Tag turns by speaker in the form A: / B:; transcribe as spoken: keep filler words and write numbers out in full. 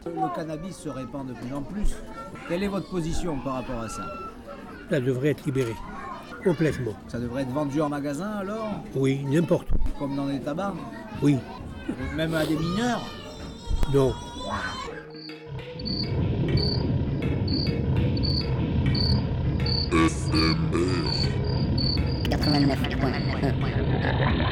A: Le cannabis se répand de plus en plus. Quelle est votre position par rapport à ça?
B: Ça devrait être libéré, complètement.
A: Ça devrait être vendu en magasin alors?
B: Oui, n'importe où.
A: Comme dans les tabacs?
B: Oui,
A: Même à des mineurs?
B: non.
C: quatre-vingt-neuf point un